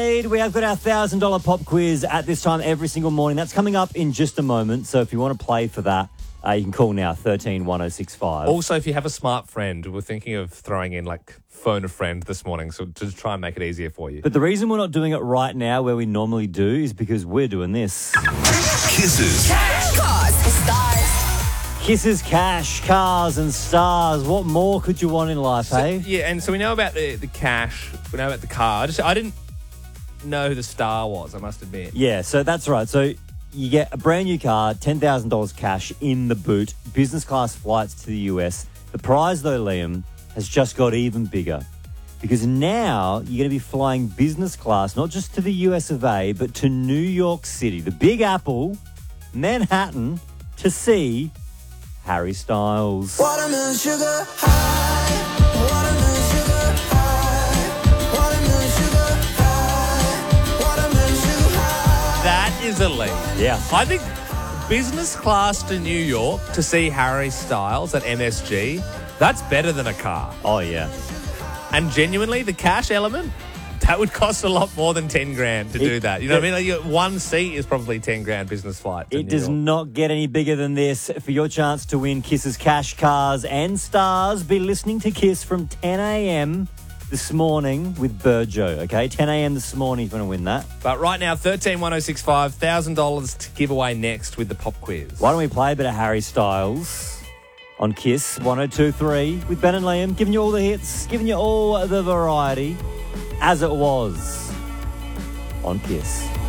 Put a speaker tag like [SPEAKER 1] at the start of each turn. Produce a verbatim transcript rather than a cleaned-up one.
[SPEAKER 1] We have got our one thousand dollars pop quiz at this time every single morning. That's coming up in just a moment. So if you want to play for that, uh, you can call now, thirteen one oh six five.
[SPEAKER 2] Also, if you have a smart friend, we're thinking of throwing in like phone a friend this morning, so to try and make it easier for you.
[SPEAKER 1] But the reason we're not doing it right now where we normally do is because we're doing this.
[SPEAKER 3] Kisses.
[SPEAKER 4] Cash, cars, stars.
[SPEAKER 1] Kisses, cash, cars and stars. What more could you want in life,
[SPEAKER 2] So,
[SPEAKER 1] hey?
[SPEAKER 2] yeah, and so we know about the, the cash, we know about the car. I, just, I didn't know who the star was, I must admit.
[SPEAKER 1] Yeah, so that's right. So you get a brand new car, ten thousand dollars cash in the boot, business class flights to the U S. The prize, though, Liam, has just got even bigger because now you're going to be flying business class, not just to the U S of A, but to New York City, the Big Apple, Manhattan, to see Harry Styles.
[SPEAKER 5] Watermelon sugar high, watermelon sugar high, watermelon sugar high, watermelon sugar high.
[SPEAKER 2] That is elite.
[SPEAKER 1] Yeah.
[SPEAKER 2] I think business class to New York to see Harry Styles at M S G, that's better than a car.
[SPEAKER 1] Oh, yeah.
[SPEAKER 2] And genuinely, the cash element, that would cost a lot more than ten grand to
[SPEAKER 1] It-
[SPEAKER 2] do that. You know what I mean? Like, you- one seat is probably ten grand business flight to
[SPEAKER 1] It
[SPEAKER 2] New
[SPEAKER 1] does
[SPEAKER 2] York.
[SPEAKER 1] not get any bigger than this. For your chance to win Kiss's cash, cars and stars, be listening to Kiss from ten a.m. this morning with Burjo, okay? ten a.m. this morning if you want to win that.
[SPEAKER 2] But right now, thirteen one oh six five, one thousand dollars to give away next with the pop quiz.
[SPEAKER 1] Why don't we play a bit of Harry Styles on Kiss one oh two three with Ben and Liam, giving you all the hits, giving you all the variety as it was on Kiss.